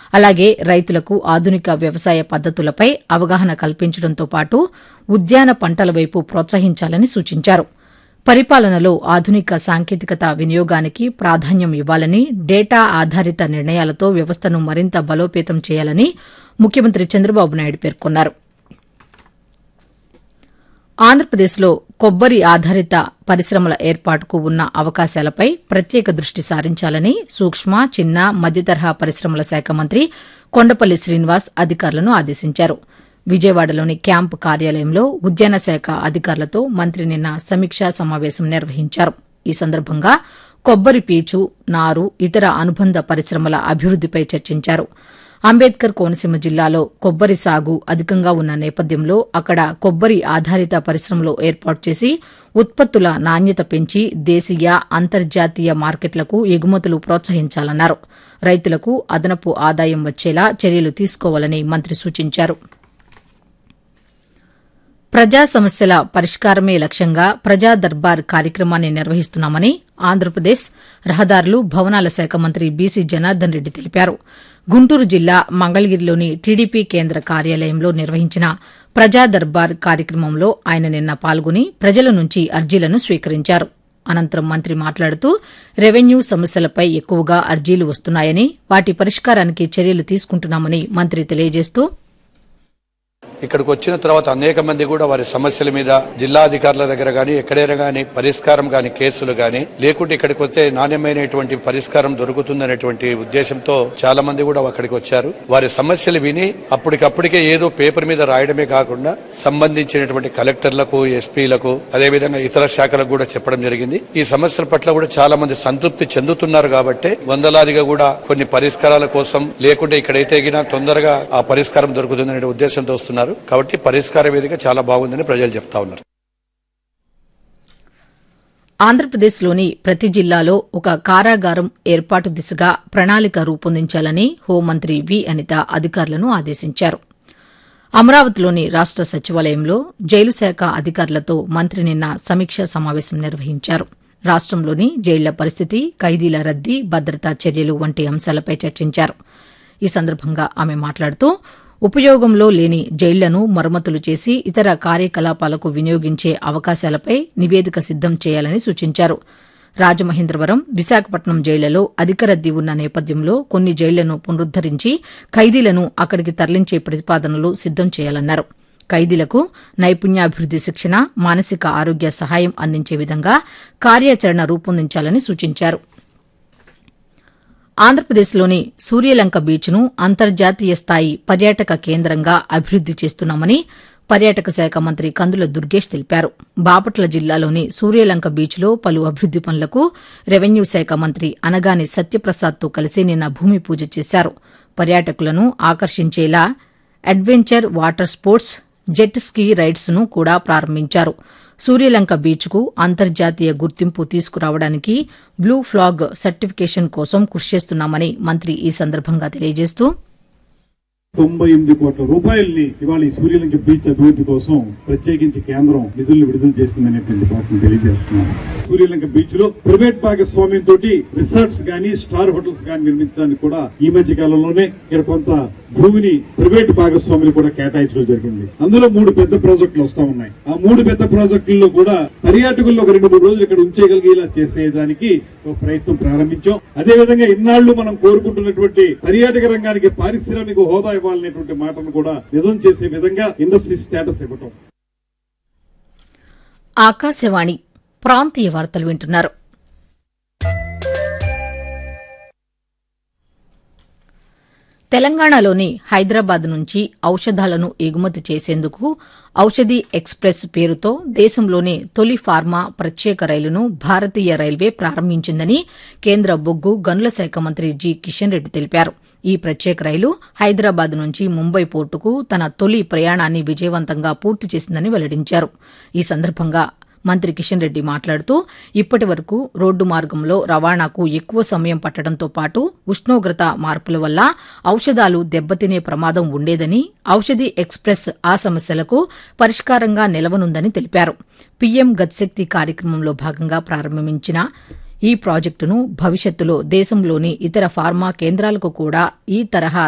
అలాగే రైతులకు ఆధునిక వ్యవసాయ పద్దతులపై అవగాహన కల్పించడంతో పాటు ఉద్యాన పంటల వైపు ప్రోత్సహించాలని సూచించారు. పరిపాలనలో ఆధునిక సాంకేతికత వినియోగానికి ప్రాధాన్యం ఇవ్వాలని, డేటా ఆధారిత నిర్ణయాలతో వ్యవస్థను మరింత బలోపేతం చేయాలని ముఖ్యమంత్రి చంద్రబాబు నాయుడు పేర్కొన్నారు. ఆంధ్రప్రదేశ్లో కొబ్బరి ఆధారిత పరిశ్రమల ఏర్పాటుకు ఉన్న అవకాశాలపై ప్రత్యేక దృష్టి సారించాలని సూక్ష్మ, చిన్న, మధ్యతరహా పరిశ్రమల శాఖ మంత్రి కొండపల్లి శ్రీనివాస్ అధికారులను ఆదేశించారు. విజయవాడలోని క్యాంపు కార్యాలయంలో ఉద్యాన శాఖ అధికారులతో మంత్రి నిన్న సమీక్షా సమావేశం నిర్వహించారు. ఈ సందర్భంగా కొబ్బరి పీచు, నారు, ఇతర అనుబంధ పరిశ్రమల అభివృద్దిపై చర్చించారు. అంబేద్కర్ కోనసీమ జిల్లాలో కొబ్బరి సాగు అధికంగా ఉన్న నేపథ్యంలో అక్కడ కొబ్బరి ఆధారిత పరిశ్రమలు ఏర్పాటు చేసి ఉత్పత్తుల నాణ్యత పెంచి దేశీయ, అంతర్జాతీయ మార్కెట్లకు ఎగుమతులు ప్రోత్సహించాలన్నారు. రైతులకు అదనపు ఆదాయం వచ్చేలా చర్యలు తీసుకోవాలని మంత్రి సూచించారు. ప్రజా సమస్యల పరిష్కారమే లక్ష్యంగా ప్రజా దర్బార్ కార్యక్రమాన్ని నిర్వహిస్తున్నామని ఆంధ్రప్రదేశ్ రహదారులు, భవనాల శాఖ మంత్రి బీసీ జనార్దన్ రెడ్డి తెలిపారు. గుంటూరు జిల్లా మంగళగిరిలోని టీడీపీ కేంద్ర కార్యాలయంలో నిర్వహించిన ప్రజా దర్బార్ కార్యక్రమంలో ఆయన నిన్న పాల్గొని ప్రజల నుంచి అర్జీలను స్వీకరించారు. అనంతరం మంత్రి మాట్లాడుతూ రెవెన్యూ సమస్యలపై ఎక్కువగా అర్జీలు వస్తున్నాయని, వాటి పరిష్కారానికి చర్యలు తీసుకుంటున్నామని మంత్రి తెలియజేస్తూ, ఇక్కడికి వచ్చిన తర్వాత అనేక మంది కూడా వారి సమస్యల మీద జిల్లా అధికారుల దగ్గర గానీ, ఎక్కడైనా గానీ పరిష్కారం గానీ, కేసులు గానీ లేకుంటే ఇక్కడికి వస్తే నాణ్యమైనటువంటి పరిష్కారం దొరుకుతుందనేటువంటి ఉద్దేశంతో చాలా మంది కూడా అక్కడికి వచ్చారు. వారి సమస్యలు విని అప్పటికప్పటికే ఏదో పేపర్ మీద రాయడమే కాకుండా సంబంధించినటువంటి కలెక్టర్లకు, ఎస్పీలకు, అదేవిధంగా ఇతర శాఖలకు కూడా చెప్పడం జరిగింది. ఈ సమస్యల పట్ల కూడా చాలా మంది సంతృప్తి చెందుతున్నారు. కాబట్టి వందలాదిగా కూడా కొన్ని పరిష్కారాల కోసం లేకుంటే ఇక్కడైతే తొందరగా ఆ పరిష్కారం దొరుకుతుందనే ఉద్దేశంతో వస్తున్నారు. కాబట్టి పరిష్కార వేదిక చాలా బాగుందని ప్రజలు చెప్తా ఉన్నారు. ఆంధ్రప్రదేశ్లోని ప్రతి జిల్లాలో ఒక కారాగారం ఏర్పాటు దిశగా ప్రణాళిక రూపొందించాలని హోంమంత్రి వి అనిత అధికారులను ఆదేశించారు. అమరావతిలోని రాష్ట సచివాలయంలో జైలు శాఖ అధికారులతో మంత్రి నిన్న సమీక్షా సమావేశం నిర్వహించారు. రాష్టంలోని జైళ్ల పరిస్థితి, ఖైదీల రద్దీ, భద్రతా చర్యలు వంటి అంశాలపై చర్చించారు. ఈ సందర్భంగా ఆమె మాట్లాడుతూ ఉపయోగంలో లేని జైళ్లను మరమ్మతులు చేసి ఇతర కార్యకలాపాలకు వినియోగించే అవకాశాలపై నివేదిక సిద్దం చేయాలని సూచించారు. రాజమహేంద్రవరం, విశాఖపట్నం జైళ్లలో అధిక రద్దీ ఉన్న నేపథ్యంలో కొన్ని జైళ్లను పునరుద్దరించి ఖైదీలను అక్కడికి తరలించే ప్రతిపాదనలు సిద్దం చేయాలన్నారు. ఖైదీలకు నైపుణ్యాభివృద్ది శిక్షణ, మానసిక ఆరోగ్య సహాయం అందించే విధంగా కార్యాచరణ రూపొందించాలని సూచించారు. ఆంధ్రప్రదేశ్లోని సూర్యలంక బీచ్ను అంతర్జాతీయ స్థాయి పర్యాటక కేంద్రంగా అభివృద్ది చేస్తున్నామని పర్యాటక శాఖ మంత్రి కందుల దుర్గేష్ తెలిపారు. బాపట్ల జిల్లాలోని సూర్యలంక బీచ్లో పలు అభివృద్ది పనులకు రెవెన్యూ శాఖ మంత్రి అనగాని సత్యప్రసాద్తో కలిసి నిన్న భూమి పూజ చేశారు. పర్యాటకులను ఆకర్షించేలా adventure water sports, jet ski rides ను కూడా ప్రారంభించారు. సూర్యలంక బీచ్కు అంతర్జాతీయ గుర్తింపు తీసుకురావడానికి బ్లూ ఫ్లాగ్ సర్టిఫికేషన్ కోసం కృషి చేస్తున్నామని మంత్రి ఈ సందర్భంగా తెలియజేస్తూ, 98 కోట్ల రూపాయల్ని ఇవాళ ఈ సూర్యలంక బీచ్ అభివృద్ధి కోసం ప్రత్యేకించి కేంద్రం నిధులు విడుదల చేస్తుందనేటువంటి వాటిని తెలియజేస్తున్నాను. సూర్యలంక బీచ్ లో ప్రైవేట్ భాగస్వామ్యంతో రిసార్ట్స్ గానీ, స్టార్ హోటల్స్ గానీ నిర్మించడానికి కూడా ఈ మధ్య కాలంలోనే ఇక్కడ కొంత భూమిని ప్రైవేట్ భాగస్వాములు కూడా కేటాయించడం జరిగింది. అందులో 3 పెద్ద ప్రాజెక్టులు వస్తా ఉన్నాయి. ఆ 3 పెద్ద ప్రాజెక్టుల్లో కూడా పర్యాటకుల్లో ఒక 2-3 రోజులు ఇక్కడ ఉంచేయగలిగేలా చేసేదానికి ఒక ప్రయత్నం ప్రారంభించాం. అదేవిధంగా ఇన్నాళ్లు మనం కోరుకుంటున్నటువంటి పర్యాటక రంగానికి పారిశ్రామిక హోదా ఇవ్వాలనేటువంటి మాటను కూడా నిజం చేసే విధంగా ఇండస్ట్రీ స్టేటస్ ఇవ్వటం. ఆకాశవాణి ప్రాంతీయ వార్తలు వింటున్నారు. తెలంగాణలోని హైదరాబాద్ నుంచి ఔషధాలను ఎగుమతి చేసేందుకు ఔషధి ఎక్స్ప్రెస్ పేరుతో దేశంలోనే తొలి ఫార్మా ప్రత్యేక రైలును భారతీయ రైల్వే ప్రారంభించిందని కేంద్ర బొగ్గు గనుల శాఖ మంత్రి జి కిషన్ రెడ్డి తెలిపారు. ఈ ప్రత్యేక రైలు హైదరాబాద్ నుంచి ముంబై పోర్టుకు తన తొలి ప్రయాణాన్ని విజయవంతంగా పూర్తి చేసిందని వెల్లడించారు. ఈ సందర్భంగా మంత్రి కిషన్ రెడ్డి మాట్లాడుతూ ఇప్పటి వరకు రోడ్డు మార్గంలో రవాణాకు ఎక్కువ సమయం పట్టడంతో పాటు ఉష్ణోగ్రత మార్పుల వల్ల ఔషధాలు దెబ్బతినే ప్రమాదం ఉండేదని, ఔషధి ఎక్స్ప్రెస్ ఆ సమస్యలకు పరిష్కారంగా నిలవనుందని తెలిపారు. పీఎం గతిశక్తి కార్యక్రమంలో భాగంగా ప్రారంభించిన ఈ ప్రాజెక్టును భవిష్యత్తులో దేశంలోని ఇతర ఫార్మా కేంద్రాలకు కూడా ఈ తరహా